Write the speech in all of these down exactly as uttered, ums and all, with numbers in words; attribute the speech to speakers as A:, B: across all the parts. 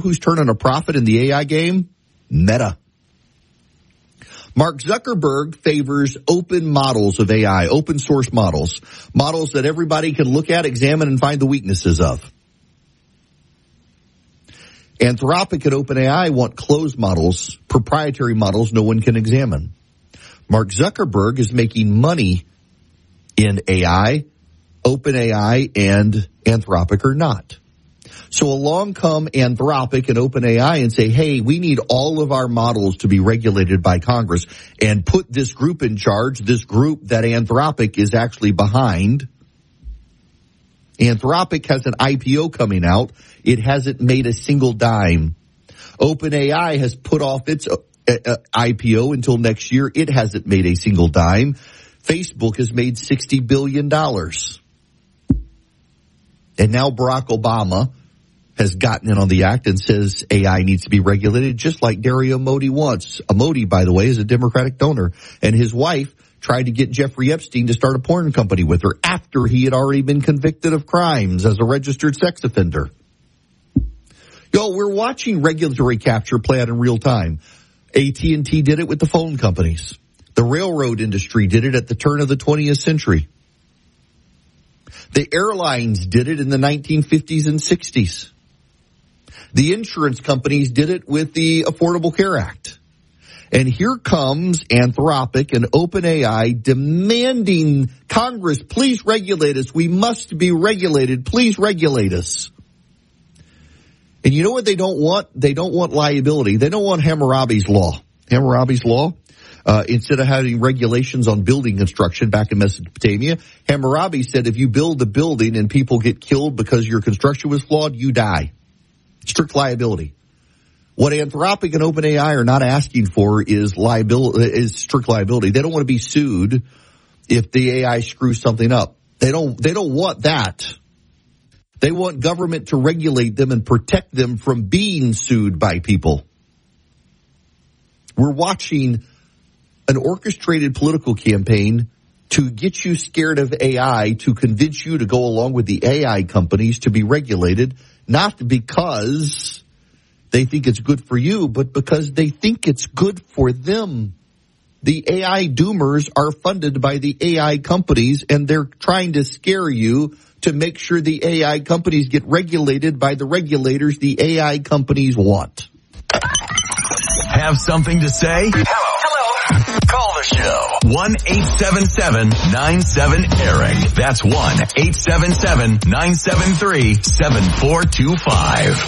A: who's turning a profit in the A I game? Meta. Mark Zuckerberg favors open models of A I, open source models, models that everybody can look at, examine, and find the weaknesses of. Anthropic and OpenAI want closed models, proprietary models no one can examine. Mark Zuckerberg is making money in A I, OpenAI, and Anthropic are not. So along come Anthropic and OpenAI and say, hey, we need all of our models to be regulated by Congress and put this group in charge, this group that Anthropic is actually behind. Anthropic has an I P O coming out. It hasn't made a single dime. OpenAI has put off its uh, uh, I P O until next year. It hasn't made a single dime. Facebook has made sixty billion dollars. And now Barack Obama has gotten in on the act and says A I needs to be regulated just like Dario Modi wants. Modi, by the way, is a Democratic donor. And his wife tried to get Jeffrey Epstein to start a porn company with her after he had already been convicted of crimes as a registered sex offender. Yo, we're watching regulatory capture play out in real time. A T and T did it with the phone companies. The railroad industry did it at the turn of the twentieth century. The airlines did it in the nineteen fifties and sixties. The insurance companies did it with the Affordable Care Act. And here comes Anthropic and OpenAI demanding Congress, please regulate us. We must be regulated. Please regulate us. And you know what they don't want? They don't want liability. They don't want Hammurabi's Law. Hammurabi's Law, uh, instead of having regulations on building construction back in Mesopotamia, Hammurabi said if you build a building and people get killed because your construction was flawed, you die. Strict liability. What Anthropic and OpenAI are not asking for is liability, is strict liability. They don't want to be sued if the A I screws something up. They don't, they don't want that. They want government to regulate them and protect them from being sued by people. We're watching an orchestrated political campaign to get you scared of A I, to convince you to go along with the A I companies to be regulated, not because they think it's good for you, but because they think it's good for them. The A I doomers are funded by the A I companies, and they're trying to scare you to make sure the A I companies get regulated by the regulators the A I companies want.
B: Have something to say? Hello. Hello. Call the show. one eight seven seven nine seven Eric. That's one eight seven seven nine seven three seven four two five.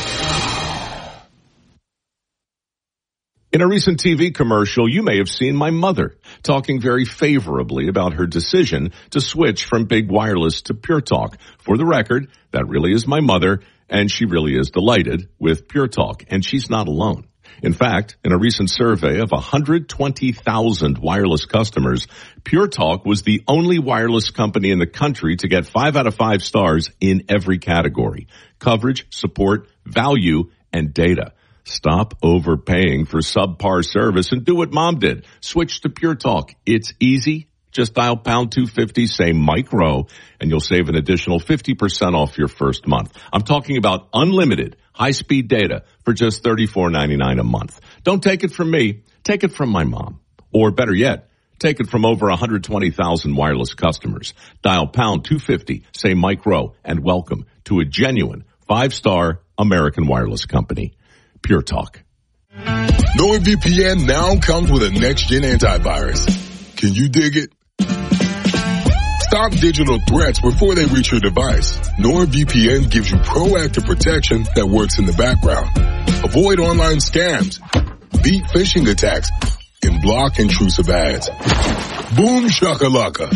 C: In a recent T V commercial, you may have seen my mother talking very favorably about her decision to switch from big wireless to Pure Talk. For the record, that really is my mother, and she really is delighted with Pure Talk, and she's not alone. In fact, in a recent survey of one hundred twenty thousand wireless customers, Pure Talk was the only wireless company in the country to get five out of five stars in every category: coverage, support, value, and data. Stop overpaying for subpar service and do what Mom did. Switch to Pure Talk. It's easy. Just dial pound two fifty, say micro, and you'll save an additional fifty percent off your first month. I'm talking about unlimited high-speed data for just thirty-four ninety-nine a month. Don't take it from me. Take it from my mom. Or better yet, take it from over one hundred twenty thousand wireless customers. Dial pound two fifty, say micro, and welcome to a genuine five-star American wireless company. Pure Talk.
D: NordVPN now comes with a next-gen antivirus. Can you dig it? Stop digital threats before they reach your device. NordVPN gives you proactive protection that works in the background. Avoid online scams, beat phishing attacks, and block intrusive ads. Boom shakalaka.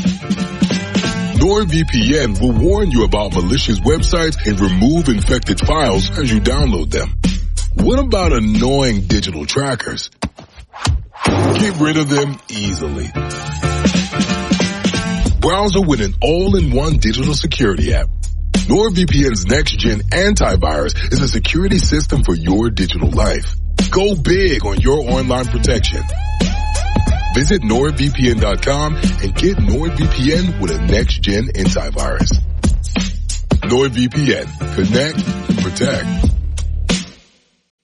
D: NordVPN will warn you about malicious websites and remove infected files as you download them. What about annoying digital trackers? Get rid of them easily. Browser with an all-in-one digital security app. NordVPN's next-gen antivirus is a security system for your digital life. Go big on your online protection. Visit nord V P N dot com and get NordVPN with a next-gen antivirus. NordVPN. Connect and protect.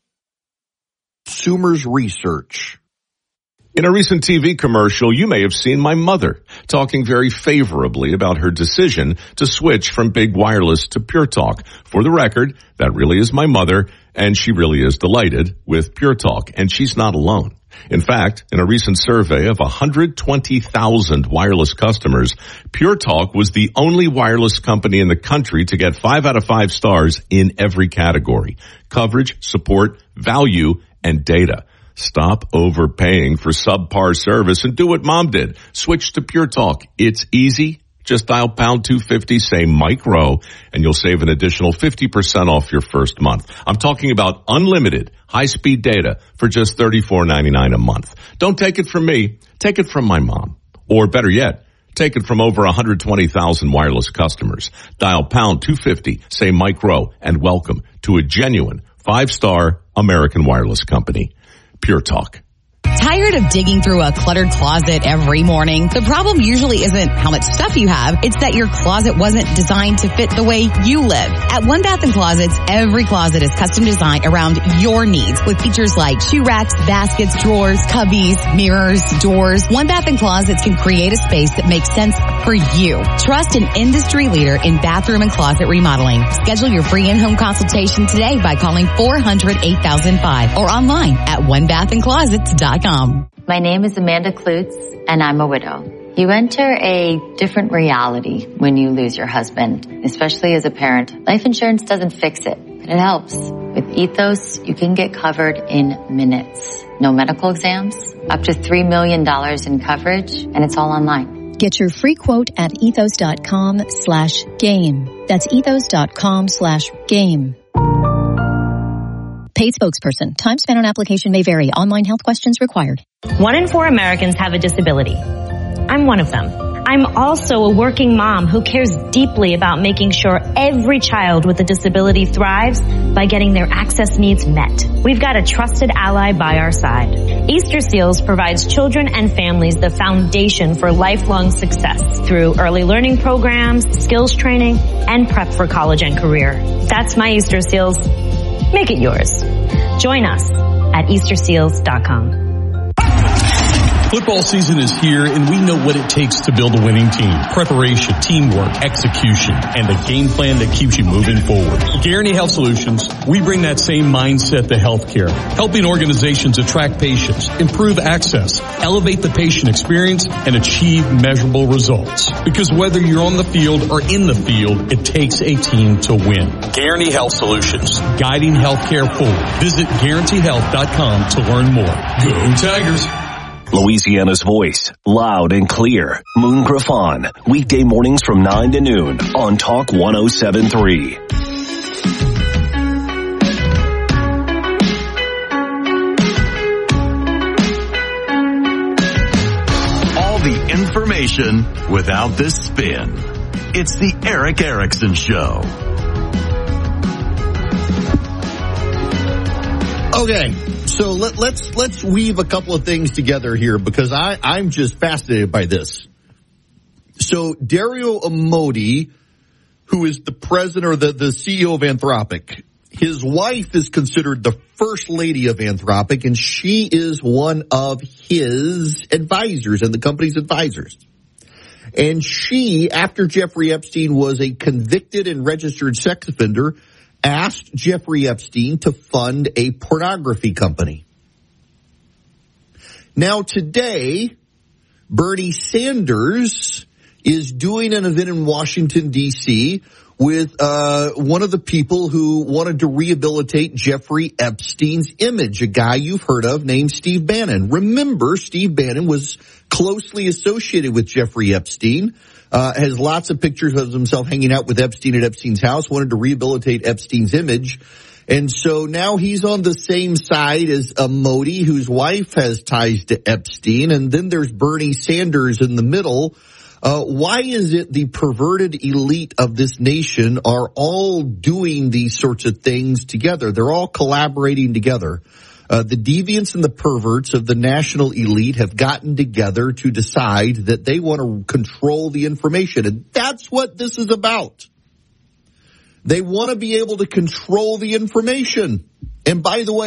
A: Consumers Research.
C: In a recent T V commercial, you may have seen my mother talking very favorably about her decision to switch from big wireless to Pure Talk. For the record, that really is my mother, and she really is delighted with Pure Talk, and she's not alone. In fact, in a recent survey of one hundred twenty thousand wireless customers, Pure Talk was the only wireless company in the country to get five out of five stars in every category: coverage, support, value, and data. Stop overpaying for subpar service and do what Mom did. Switch to Pure Talk. It's easy. Just dial pound two fifty, say micro, and you'll save an additional fifty percent off your first month. I'm talking about unlimited high-speed data for just thirty-four ninety-nine a month. Don't take it from me. Take it from my mom. Or better yet, take it from over one hundred twenty thousand wireless customers. Dial pound two fifty, say micro, and welcome to a genuine five-star American wireless company. Pure Talk.
E: Tired of digging through a cluttered closet every morning? The problem usually isn't how much stuff you have. It's that your closet wasn't designed to fit the way you live. At One Bath and Closets, every closet is custom designed around your needs with features like shoe racks, baskets, drawers, cubbies, mirrors, doors. One Bath and Closets can create a space that makes sense for you. Trust an industry leader in bathroom and closet remodeling. Schedule your free in-home consultation today by calling four hundred, eight thousand five or online at one bath and closets dot com.
F: My name is Amanda Klutz, and I'm a widow. You enter a different reality when you lose your husband, especially as a parent. Life insurance doesn't fix it, but it helps. With Ethos, you can get covered in minutes. No medical exams, up to three million dollars in coverage, and it's all online.
G: Get your free quote at ethos.com slash game. That's ethos.com slash game. Paid spokesperson. Time spent on application may vary. Online health questions required.
H: One in four Americans have a disability. I'm one of them. I'm also a working mom who cares deeply about making sure every child with a disability thrives by getting their access needs met. We've got a trusted ally by our side. Easter Seals provides children and families the foundation for lifelong success through early learning programs, skills training, and prep for college and career. That's my Easter Seals. Make it yours. Join us at easter seals dot com.
I: Football season is here, and we know what it takes to build a winning team. Preparation, teamwork, execution, and a game plan that keeps you moving forward. At Guarantee Health Solutions, we bring that same mindset to healthcare, helping organizations attract patients, improve access, elevate the patient experience, and achieve measurable results. Because whether you're on the field or in the field, it takes a team to win. Guarantee Health Solutions, guiding healthcare forward. Visit guarantee health dot com to learn more. Go Tigers!
J: Louisiana's voice, loud and clear. Moon Griffon, weekday mornings from nine to noon on Talk one oh seven point three.
B: All the information without the spin. It's the Erick Erickson Show.
A: Okay, so let, let's let's weave a couple of things together here because I, I'm just fascinated by this. So Dario Amodei, who is the president or the, the C E O of Anthropic, his wife is considered the first lady of Anthropic, and she is one of his advisors and the company's advisors. And she, after Jeffrey Epstein was a convicted and registered sex offender, asked Jeffrey Epstein to fund a pornography company. Now today, Bernie Sanders is doing an event in Washington, D C with uh one of the people who wanted to rehabilitate Jeffrey Epstein's image, a guy you've heard of named Steve Bannon. Remember, Steve Bannon was closely associated with Jeffrey Epstein. Uh, has lots of pictures of himself hanging out with Epstein at Epstein's house, wanted to rehabilitate Epstein's image. And so now he's on the same side as Amodei, whose wife has ties to Epstein. And then there's Bernie Sanders in the middle. Uh, why is it the perverted elite of this nation are all doing these sorts of things together? They're all collaborating together. Uh, the deviants and the perverts of the national elite have gotten together to decide that they want to control the information. And that's what this is about. They want to be able to control the information. And by the way,